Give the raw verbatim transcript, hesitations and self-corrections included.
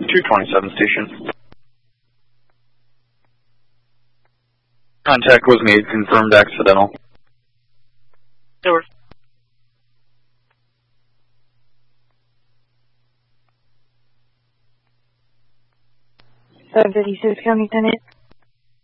two twenty-seven station. Contact was made, confirmed accidental. Over. seven fifty-six, County Lieutenant.